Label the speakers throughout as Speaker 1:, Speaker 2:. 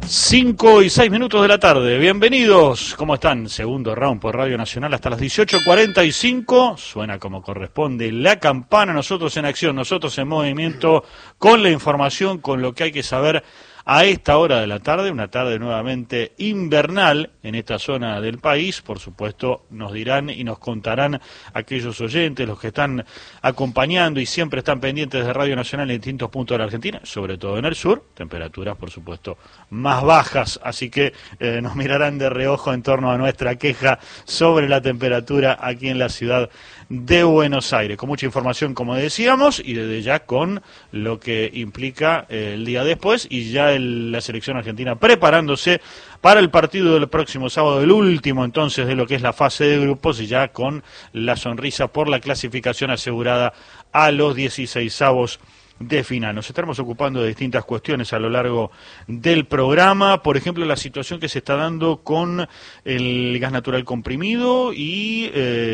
Speaker 1: 5:06 de la tarde, bienvenidos, ¿cómo están? Segundo round por Radio Nacional hasta las 18:45, suena como corresponde la campana, nosotros en acción, nosotros en movimiento, con la información, con lo que hay que saber a esta hora de la tarde, una tarde nuevamente invernal en esta zona del país. Por supuesto nos dirán y nos contarán aquellos oyentes, los que están acompañando y siempre están pendientes de Radio Nacional en distintos puntos de la Argentina, sobre todo en el sur, temperaturas por supuesto más bajas, así que nos mirarán de reojo en torno a nuestra queja sobre la temperatura aquí en la ciudad de Buenos Aires, con mucha información como decíamos y desde ya con lo que implica el día después y ya la selección argentina preparándose para el partido del próximo sábado, el último entonces de lo que es la fase de grupos y ya con la sonrisa por la clasificación asegurada a los 16avos de final. Nos estaremos ocupando de distintas cuestiones a lo largo del programa, por ejemplo la situación que se está dando con el gas natural comprimido y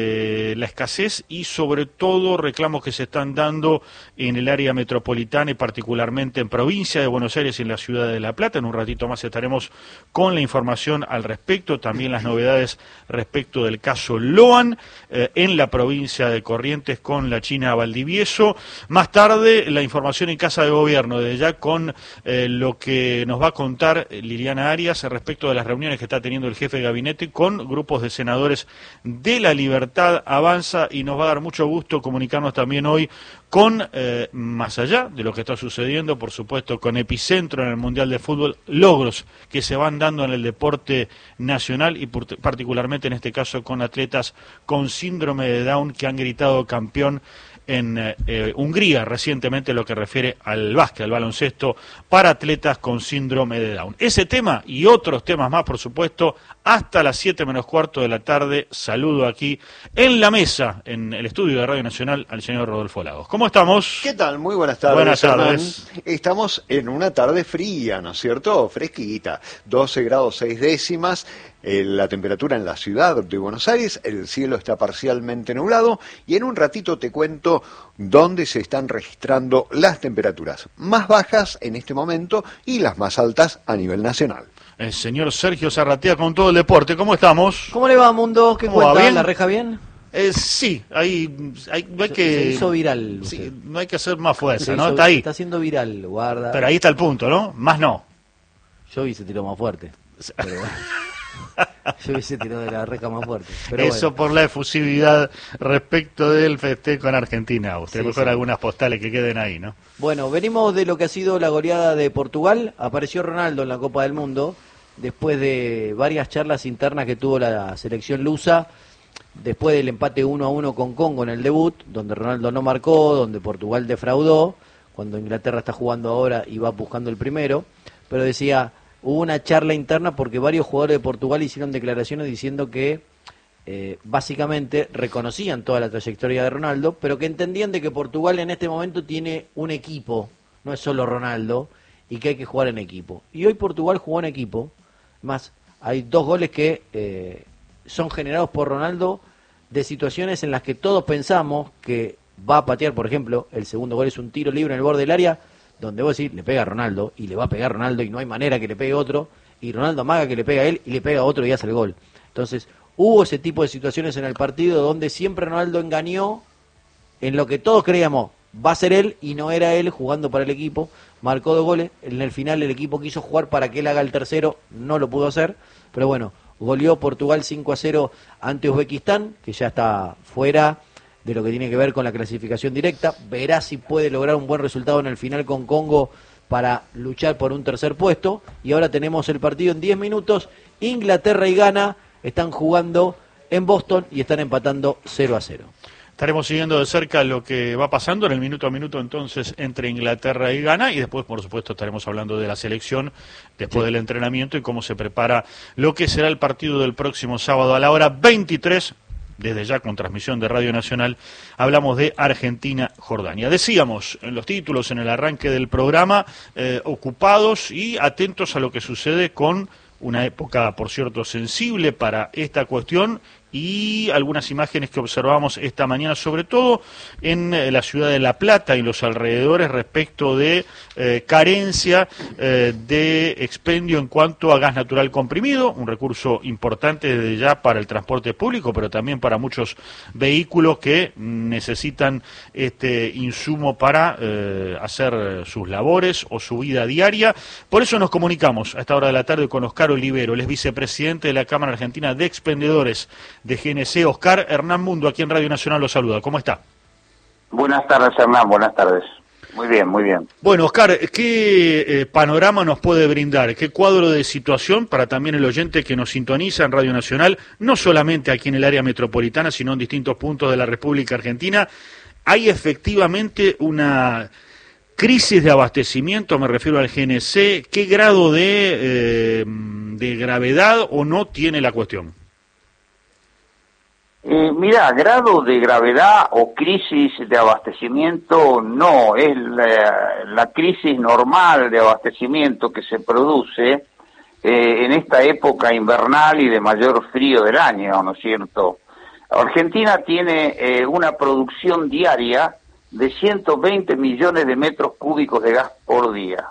Speaker 1: la escasez y sobre todo reclamos que se están dando en el área metropolitana y particularmente en provincia de Buenos Aires y en la ciudad de La Plata. En un ratito más estaremos con la información al respecto, también las novedades respecto del caso Loan en la provincia de Corrientes con la China Valdivieso. Más tarde la información en Casa de Gobierno, desde ya con lo que nos va a contar Liliana Arias respecto de las reuniones que está teniendo el jefe de gabinete con grupos de senadores de La Libertad Avanza, y nos va a dar mucho gusto comunicarnos también hoy con, más allá de lo que está sucediendo, por supuesto, con epicentro en el Mundial de Fútbol, logros que se van dando en el deporte nacional y particularmente en este caso con atletas con síndrome de Down que han gritado campeón en Hungría recientemente, lo que refiere al básquet, al baloncesto para atletas con síndrome de Down. Ese tema y otros temas más, por supuesto, hasta las 7:15 de la tarde. Saludo aquí en la mesa, en el estudio de Radio Nacional, al señor Rodolfo Lagos. ¿Cómo estamos?
Speaker 2: ¿Qué tal? Muy buenas tardes.
Speaker 1: Buenas tardes.
Speaker 2: Estamos en una tarde fría, ¿no es cierto? Fresquita, 12 grados 6 décimas. La temperatura en la ciudad de Buenos Aires, el cielo está parcialmente nublado y en un ratito te cuento dónde se están registrando las temperaturas más bajas en este momento y las más altas a nivel nacional.
Speaker 1: El señor Sergio Zarratea con todo el deporte, ¿cómo estamos?
Speaker 3: ¿Cómo le va, Mundo? ¿Qué cuenta?
Speaker 1: ¿Bien?
Speaker 3: ¿La reja bien?
Speaker 1: Sí, no hay que...
Speaker 3: Se hizo viral.
Speaker 1: Sí, no hay que hacer más fuerza, ¿no?
Speaker 3: Hizo,
Speaker 1: Está ahí.
Speaker 3: Está haciendo viral, guarda.
Speaker 1: Pero ahí está el punto, ¿no? Más no.
Speaker 3: Yo hubiese tirado más fuerte. Pero bueno. Yo hubiese tirado de la reja más fuerte. Pero
Speaker 1: eso
Speaker 3: bueno.
Speaker 1: Por la efusividad respecto del festejo en Argentina. Usted
Speaker 3: Sí,
Speaker 1: mejor
Speaker 3: sí.
Speaker 1: Algunas postales que queden ahí, ¿no?
Speaker 3: Bueno, venimos de lo que ha sido la goleada de Portugal. Apareció Ronaldo en la Copa del Mundo después de varias charlas internas que tuvo la selección lusa, después del empate 1-1 con Congo en el debut, donde Ronaldo no marcó, donde Portugal defraudó, cuando Inglaterra está jugando ahora y va buscando el primero, pero decía, hubo una charla interna porque varios jugadores de Portugal hicieron declaraciones diciendo que básicamente reconocían toda la trayectoria de Ronaldo, pero que entendían de que Portugal en este momento tiene un equipo, no es solo Ronaldo, y que hay que jugar en equipo. Y hoy Portugal jugó en equipo, más hay 2 goles que son generados por Ronaldo de situaciones en las que todos pensamos que va a patear. Por ejemplo, el segundo gol es un tiro libre en el borde del área, donde vos decís, le pega a Ronaldo, y le va a pegar a Ronaldo, y no hay manera que le pegue otro, y Ronaldo amaga que le pega a él, y le pega a otro y hace el gol. Entonces, hubo ese tipo de situaciones en el partido donde siempre Ronaldo engañó en lo que todos creíamos, va a ser él, y no era él jugando para el equipo. Marcó 2 goles, en el final el equipo quiso jugar para que él haga el tercero, no lo pudo hacer, pero bueno, goleó Portugal 5-0 ante Uzbekistán, que ya está fuera de lo que tiene que ver con la clasificación directa. Verá si puede lograr un buen resultado en el final con Congo para luchar por un tercer puesto. Y ahora tenemos el partido en 10 minutos. Inglaterra y Ghana están jugando en Boston y están empatando 0-0.
Speaker 1: Estaremos siguiendo de cerca lo que va pasando en el minuto a minuto entonces entre Inglaterra y Ghana, y después por supuesto estaremos hablando de la selección después del entrenamiento y cómo se prepara lo que será el partido del próximo sábado a la hora 23, desde ya con transmisión de Radio Nacional. Hablamos de Argentina-Jordania. Decíamos en los títulos, en el arranque del programa, ocupados y atentos a lo que sucede con una época, por cierto, sensible para esta cuestión y algunas imágenes que observamos esta mañana, sobre todo en la ciudad de La Plata y los alrededores, respecto de carencia de expendio en cuanto a gas natural comprimido, un recurso importante desde ya para el transporte público, pero también para muchos vehículos que necesitan este insumo para hacer sus labores o su vida diaria. Por eso nos comunicamos a esta hora de la tarde con Oscar Olivero, él es vicepresidente de la Cámara Argentina de Expendedores de GNC. Oscar, Hernán Mundo, aquí en Radio Nacional, lo saluda. ¿Cómo está?
Speaker 4: Buenas tardes, Hernán, buenas tardes. Muy bien, muy bien.
Speaker 1: Bueno, Oscar, ¿qué panorama nos puede brindar? ¿Qué cuadro de situación para también el oyente que nos sintoniza en Radio Nacional, no solamente aquí en el área metropolitana, sino en distintos puntos de la República Argentina? ¿Hay efectivamente una crisis de abastecimiento? Me refiero al GNC. ¿Qué grado de gravedad o no tiene la cuestión?
Speaker 4: Mira, grado de gravedad o crisis de abastecimiento no, es la crisis normal de abastecimiento que se produce en esta época invernal y de mayor frío del año, ¿no es cierto? Argentina tiene una producción diaria de 120 millones de metros cúbicos de gas por día.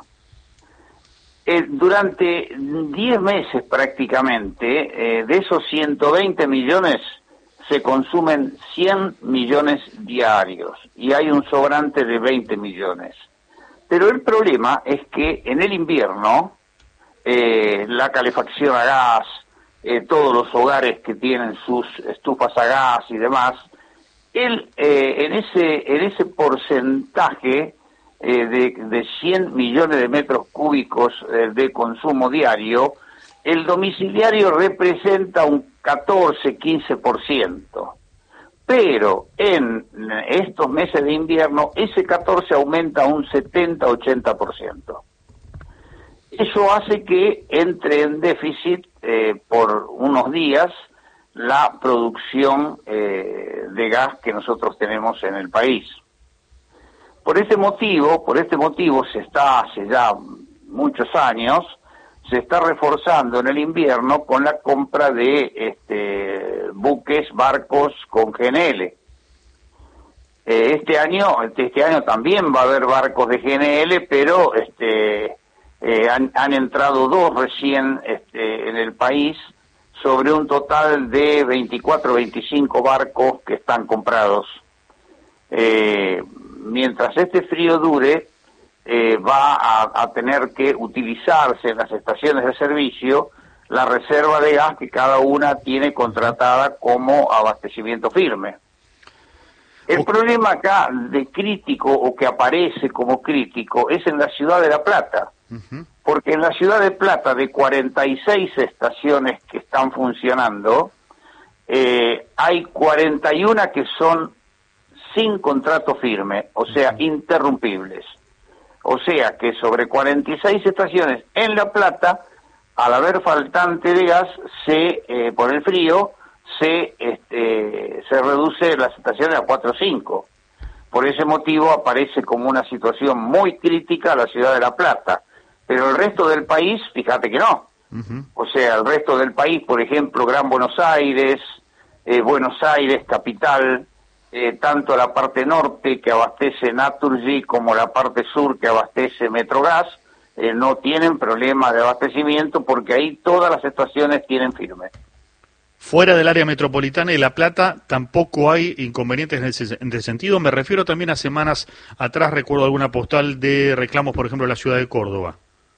Speaker 4: Durante 10 meses prácticamente, de esos 120 millones, se consumen 100 millones diarios y hay un sobrante de 20 millones. Pero el problema es que en el invierno, la calefacción a gas, todos los hogares que tienen sus estufas a gas y demás, en ese porcentaje de 100 millones de metros cúbicos de consumo diario, el domiciliario representa un 14-15%, pero en estos meses de invierno ese 14 aumenta a un 70-80%. Eso hace que entre en déficit por unos días la producción de gas que nosotros tenemos en el país. Por este motivo se está hace ya muchos años se está reforzando en el invierno con la compra de buques, barcos con GNL. Este año también va a haber barcos de GNL, pero han entrado 2 recién en el país, sobre un total de 24 o 25 barcos que están comprados. Mientras este frío dure, va a tener que utilizarse en las estaciones de servicio la reserva de gas que cada una tiene contratada como abastecimiento firme. El problema acá de crítico, o que aparece como crítico, es en la ciudad de La Plata, porque en la ciudad de Plata, de 46 estaciones que están funcionando, hay 41 que son sin contrato firme, o sea, interrumpibles. O sea que sobre 46 estaciones en La Plata, al haber faltante de gas, por el frío, se reduce las estaciones a 4 o 5. Por ese motivo aparece como una situación muy crítica la ciudad de La Plata. Pero el resto del país, fíjate que no. O sea, el resto del país, por ejemplo, Gran Buenos Aires, capital, tanto la parte norte que abastece Naturgy como la parte sur que abastece Metrogas, no tienen problema de abastecimiento porque ahí todas las estaciones tienen firme.
Speaker 1: Fuera del área metropolitana y La Plata tampoco hay inconvenientes en ese sentido. Me refiero también a semanas atrás, recuerdo alguna postal de reclamos, por ejemplo, en la ciudad de Córdoba.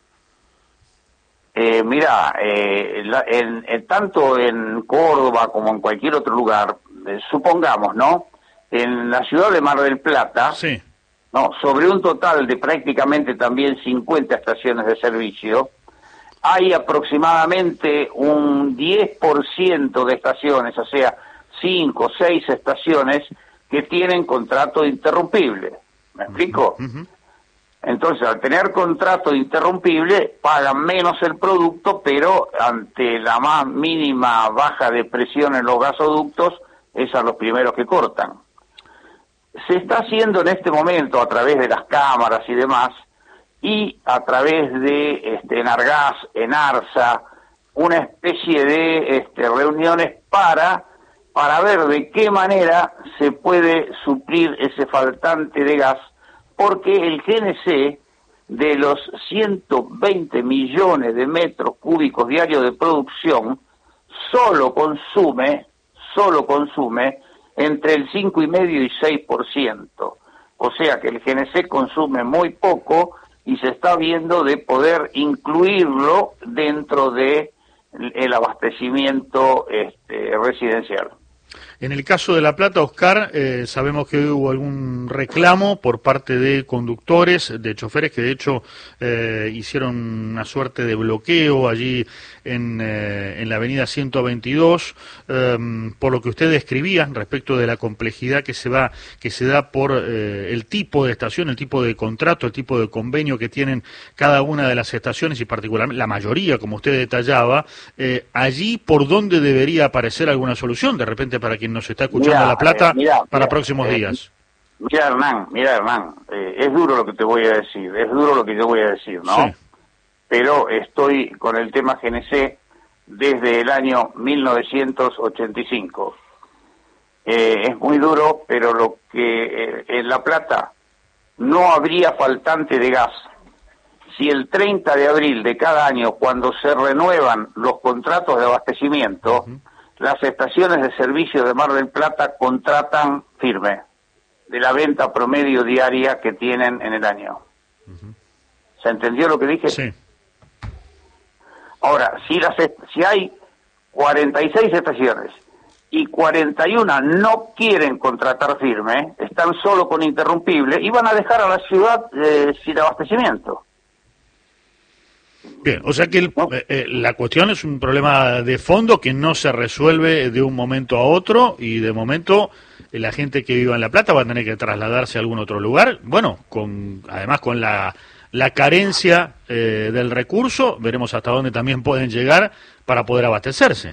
Speaker 4: Tanto en Córdoba como en cualquier otro lugar, supongamos, ¿no? En la ciudad de Mar del Plata,
Speaker 1: sí,
Speaker 4: no, sobre un total de prácticamente también 50 estaciones de servicio, hay aproximadamente un 10% de estaciones, o sea, 5 o 6 estaciones que tienen contrato interrumpible. ¿Me explico? Entonces, al tener contrato interrumpible, pagan menos el producto, pero ante la más mínima baja de presión en los gasoductos, es a los primeros que cortan. Se está haciendo en este momento a través de las cámaras y demás, y a través de Enargas, Enarsa, una especie de reuniones para para ver de qué manera se puede suplir ese faltante de gas, porque el GNC, de los 120 millones de metros cúbicos diarios de producción, solo consume entre el 5,5 y 6%. O sea que el GNC consume muy poco y se está viendo de poder incluirlo dentro de el abastecimiento residencial.
Speaker 1: En el caso de La Plata, Oscar, sabemos que hubo algún reclamo por parte de conductores, de choferes, que de hecho hicieron una suerte de bloqueo allí en la avenida 122, por lo que usted describía respecto de la complejidad que se da por el tipo de estación, el tipo de contrato, el tipo de convenio que tienen cada una de las estaciones y particularmente la mayoría, como usted detallaba. Allí, ¿por dónde debería aparecer alguna solución? De repente, para quien nos está escuchando La Plata, para próximos días.
Speaker 4: Mira, Hernán, es duro lo que te voy a decir, ¿no?
Speaker 1: Sí.
Speaker 4: Pero estoy con el tema GNC desde el año 1985. Es muy duro, pero lo que en La Plata no habría faltante de gas si el 30 de abril de cada año, cuando se renuevan los contratos de abastecimiento, las estaciones de servicio de Mar del Plata contratan firme de la venta promedio diaria que tienen en el año. ¿Se entendió lo que dije?
Speaker 1: Sí.
Speaker 4: Ahora, si hay 46 estaciones y 41 no quieren contratar firme, están solo con interrumpible y van a dejar a la ciudad sin abastecimiento.
Speaker 1: Bien, o sea que la cuestión es un problema de fondo que no se resuelve de un momento a otro y de momento la gente que viva en La Plata va a tener que trasladarse a algún otro lugar. Bueno, además con la carencia del recurso, veremos hasta dónde también pueden llegar para poder abastecerse.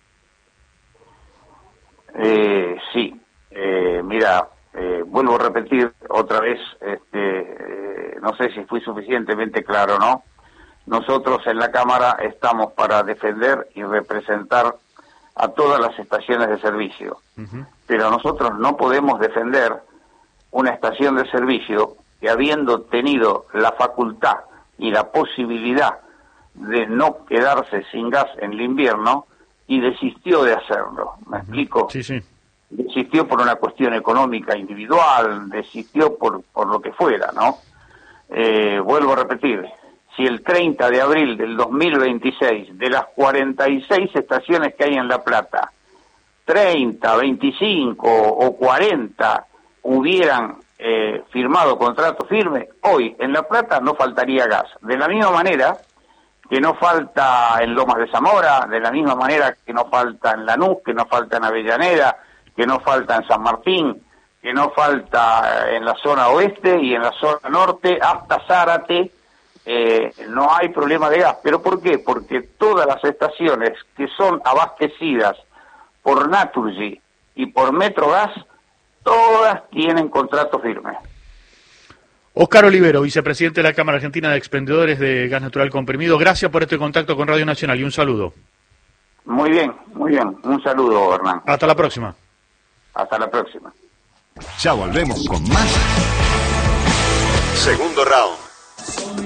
Speaker 4: Sí, mira, vuelvo a repetir otra vez, no sé si fui suficientemente claro, ¿no? Nosotros en la Cámara estamos para defender y representar a todas las estaciones de servicio, pero nosotros no podemos defender una estación de servicio que, habiendo tenido la facultad y la posibilidad de no quedarse sin gas en el invierno, y desistió de hacerlo. ¿Me explico?
Speaker 1: Sí, sí.
Speaker 4: Desistió por una cuestión económica individual, desistió por lo que fuera, ¿no? Vuelvo a repetir, si el 30 de abril del 2026, de las 46 estaciones que hay en La Plata, 30, 25 o 40 hubieran firmado contrato firme, hoy en La Plata no faltaría gas. De la misma manera que no falta en Lomas de Zamora, de la misma manera que no falta en Lanús, que no falta en Avellaneda, que no falta en San Martín, que no falta en la zona oeste y en la zona norte, hasta Zárate, no hay problema de gas. ¿Pero por qué? Porque todas las estaciones que son abastecidas por Naturgy y por Metrogas, todas tienen contrato firme.
Speaker 1: Oscar Olivero, vicepresidente de la Cámara Argentina de Expendedores de Gas Natural Comprimido, gracias por este contacto con Radio Nacional y un saludo.
Speaker 4: Muy bien, un saludo, Hernán.
Speaker 1: Hasta la próxima.
Speaker 4: Hasta la próxima.
Speaker 5: Ya volvemos con más. Segundo round.